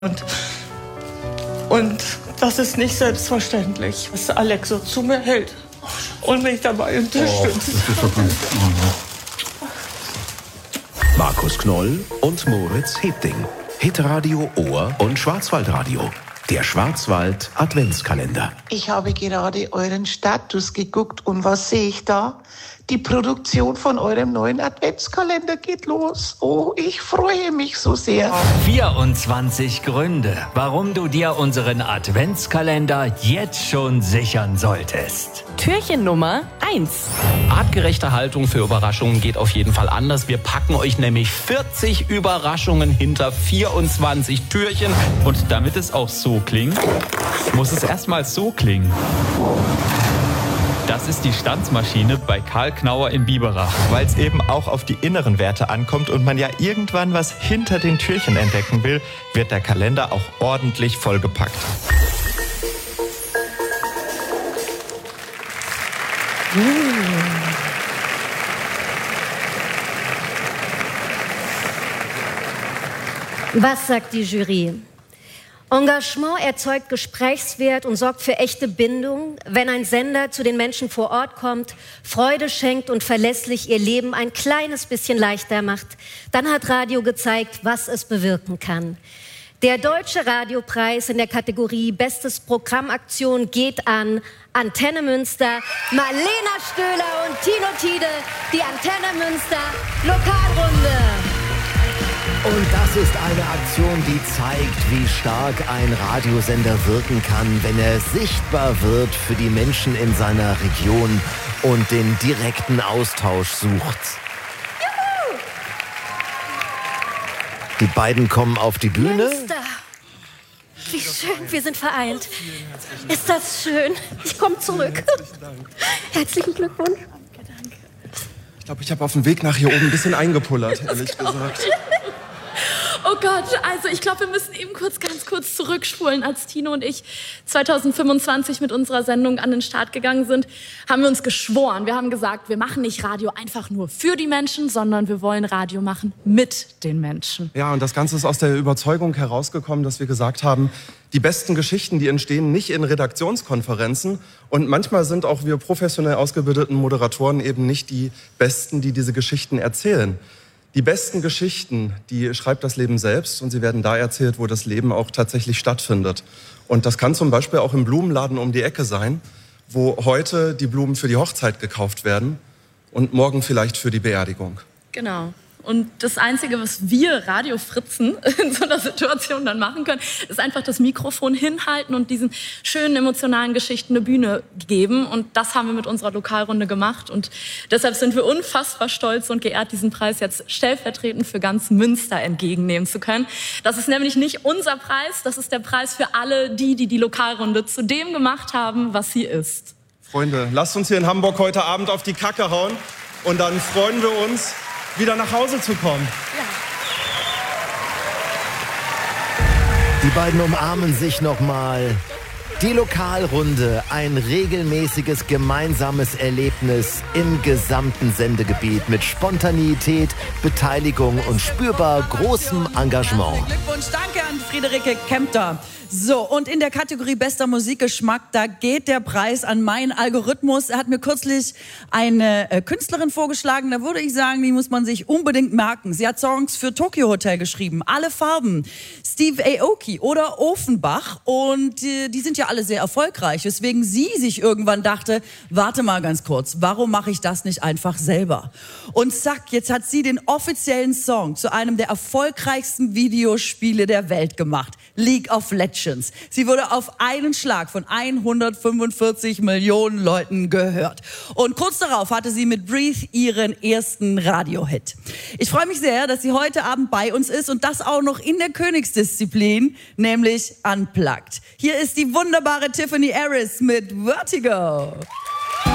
Und das ist nicht selbstverständlich, dass Alex so zu mir hält und mich dabei unterstützt. Markus Knoll und Moritz Hebding. Hitradio Ohr und Schwarzwaldradio. Der Schwarzwald Adventskalender. Ich habe gerade euren Status geguckt und was sehe ich da? Die Produktion von eurem neuen Adventskalender geht los. Oh, ich freue mich so sehr. 24 Gründe, warum du dir unseren Adventskalender jetzt schon sichern solltest. Türchen Nummer 1. Artgerechte Haltung für Überraschungen geht auf jeden Fall anders. Wir packen euch nämlich 40 Überraschungen hinter 24 Türchen. Und damit es auch so klingt, muss es erstmal so klingen. Das ist die Stanzmaschine bei Karl Knauer in Biberach. Weil es eben auch auf die inneren Werte ankommt und man ja irgendwann was hinter den Türchen entdecken will, wird der Kalender auch ordentlich vollgepackt. Was sagt die Jury? Engagement erzeugt Gesprächswert und sorgt für echte Bindung, wenn ein Sender zu den Menschen vor Ort kommt, Freude schenkt und verlässlich ihr Leben ein kleines bisschen leichter macht. Dann hat Radio gezeigt, was es bewirken kann. Der Deutsche Radiopreis in der Kategorie Bestes Programmaktion geht an Antenne Münster, Marlena Stöhler und Tino Tiede, die Antenne Münster Lokalrunde. Und das ist eine Aktion, die zeigt, wie stark ein Radiosender wirken kann, wenn er sichtbar wird für die Menschen in seiner Region und den direkten Austausch sucht. Juhu! Die beiden kommen auf die Bühne. Münster. Wie schön, wir sind vereint. Ist das schön? Ich komme zurück. Herzlichen Glückwunsch. Danke. Ich glaube, ich habe auf dem Weg nach hier oben ein bisschen eingepullert, ehrlich gesagt. Oh Gott, also ich glaube, wir müssen eben ganz kurz zurückspulen. Als Tino und ich 2025 mit unserer Sendung an den Start gegangen sind, haben wir uns geschworen. Wir haben gesagt, wir machen nicht Radio einfach nur für die Menschen, sondern wir wollen Radio machen mit den Menschen. Ja, und das Ganze ist aus der Überzeugung herausgekommen, dass wir gesagt haben, die besten Geschichten, die entstehen nicht in Redaktionskonferenzen. Und manchmal sind auch wir professionell ausgebildeten Moderatoren eben nicht die Besten, die diese Geschichten erzählen. Die besten Geschichten, die schreibt das Leben selbst und sie werden da erzählt, wo das Leben auch tatsächlich stattfindet. Und das kann zum Beispiel auch im Blumenladen um die Ecke sein, wo heute die Blumen für die Hochzeit gekauft werden und morgen vielleicht für die Beerdigung. Genau. Und das Einzige, was wir Radiofritzen in so einer Situation dann machen können, ist einfach das Mikrofon hinhalten und diesen schönen emotionalen Geschichten eine Bühne geben. Und das haben wir mit unserer Lokalrunde gemacht. Und deshalb sind wir unfassbar stolz und geehrt, diesen Preis jetzt stellvertretend für ganz Münster entgegennehmen zu können. Das ist nämlich nicht unser Preis, das ist der Preis für alle die die Lokalrunde zu dem gemacht haben, was sie ist. Freunde, lasst uns hier in Hamburg heute Abend auf die Kacke hauen und dann freuen wir uns, wieder nach Hause zu kommen. Ja. Die beiden umarmen sich nochmal. Die Lokalrunde, ein regelmäßiges gemeinsames Erlebnis im gesamten Sendegebiet mit Spontaneität, Beteiligung und spürbar großem Engagement. Glückwunsch, danke an Friederike Kempter. So, und in der Kategorie bester Musikgeschmack, da geht der Preis an meinen Algorithmus. Er hat mir kürzlich eine Künstlerin vorgeschlagen, da würde ich sagen, die muss man sich unbedingt merken. Sie hat Songs für Tokyo Hotel geschrieben, alle Farben, Steve Aoki oder Ofenbach, und die sind ja alle sehr erfolgreich, weswegen sie sich irgendwann dachte, warte mal ganz kurz, warum mache ich das nicht einfach selber? Und zack, jetzt hat sie den offiziellen Song zu einem der erfolgreichsten Videospiele der Welt gemacht, League of Legends. Sie wurde auf einen Schlag von 145 Millionen Leuten gehört. Und kurz darauf hatte sie mit Breathe ihren ersten Radiohit. Ich freue mich sehr, dass sie heute Abend bei uns ist und das auch noch in der Königsdisziplin, nämlich Unplugged. Hier ist die wunderbare Tiffany Harris mit Vertigo.